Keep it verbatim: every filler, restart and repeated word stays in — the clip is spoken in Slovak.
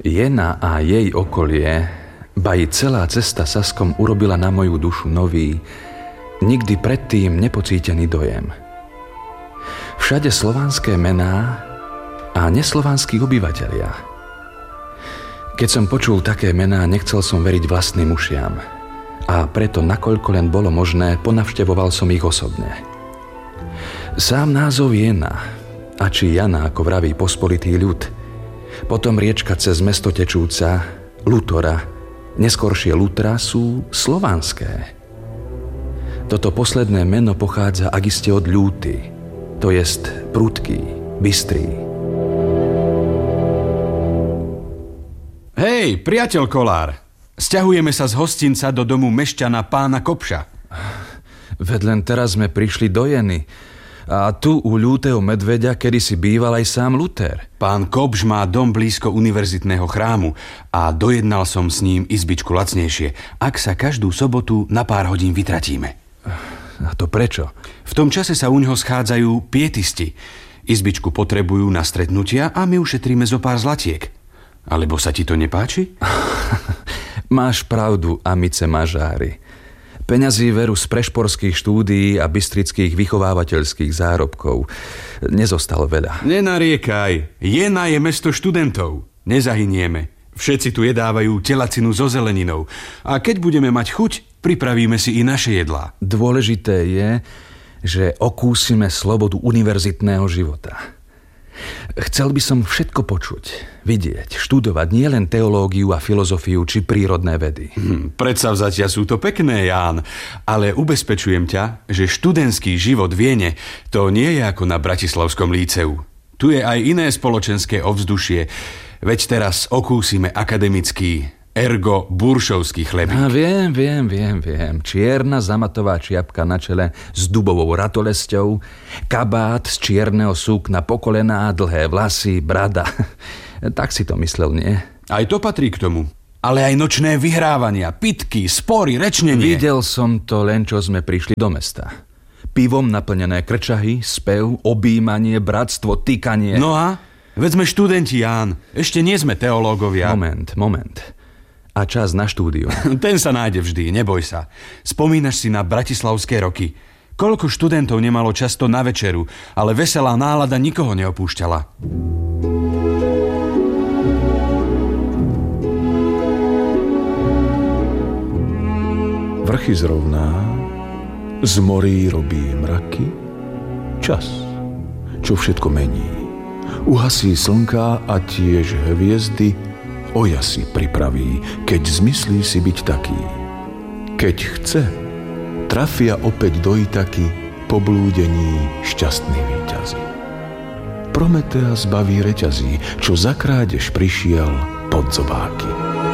Jena a jej okolie, ba i celá cesta Saskom urobila na moju dušu nový, nikdy predtým nepocítený dojem. Všade slovanské mená a neslovanskí obyvatelia. Keď som počul také mená, nechcel som veriť vlastným ušiam. A preto, nakoľko len bolo možné, ponavštevoval som ich osobne. Sám názov Jena, a či Jana, ako vraví pospolitý ľud, potom riečka cez mesto tečúca, Lutora, neskoršie Lutra, sú slovanské. Toto posledné meno pochádza akiste od ľúty, to jest prudký, bystrý. Hej, priateľ Kolár, sťahujeme sa z hostinca do domu mešťana pána Kopša. Veď len teraz sme prišli do Jeny. A tu u ľúteho medveďa kedysi býval aj sám Luther. Pán Kopš má dom blízko univerzitného chrámu a dojednal som s ním izbičku lacnejšie, ak sa každú sobotu na pár hodín vytratíme. A to prečo? V tom čase sa u neho schádzajú pietisti. Izbičku potrebujú na stretnutia a my ušetríme zo pár zlatiek. Alebo sa ti to nepáči? Máš pravdu, amice mažári. Peňazí veru z prešporských štúdií a bystrických vychovávateľských zárobkov nezostalo veľa. Nenariekaj, Jena je mesto študentov. Nezahynieme. Všetci tu jedávajú telacinu so zeleninou. A keď budeme mať chuť, pripravíme si i naše jedlá. Dôležité je, že okúsime slobodu univerzitného života. Chcel by som všetko počuť, vidieť, študovať nielen teológiu a filozofiu či prírodné vedy. Hm, predsavzatia sú to pekné, Ján, ale ubezpečujem ťa, že študentský život v Jene to nie je ako na Bratislavskom líceu. Tu je aj iné spoločenské ovzdušie, veď teraz okúsime akademický, ergo buršovský chlebík. A viem, viem, viem, viem. Čierna zamatová čiapka na čele s dubovou ratolesťou, kabát z čierneho súkna po kolená, dlhé vlasy, brada. Tak si to myslel, nie? Aj to patrí k tomu. Ale aj nočné vyhrávania, pitky, spory, rečnenie. Videl som to len, čo sme prišli do mesta. Pivom naplnené krčahy, spev, objímanie, bratstvo, tykanie. No a? Veď sme študenti, Ján. Ešte nie sme teológovia. Moment, moment. A čas na štúdiu. Ten sa nájde vždy, neboj sa. Spomínaš si na bratislavské roky. Koľko študentov nemalo často na večeru, ale veselá nálada nikoho neopúšťala. Vrchy zrovná, z morí robí mraky, čas, čo všetko mení. Uhasí slnka a tiež hviezdy ojasy pripraví, keď zmyslí si byť taký. Keď chce, trafia opäť do Itaky po blúdení šťastný víťazi. Prometea zbaví reťazí, čo za krádež prišiel pod zobáky.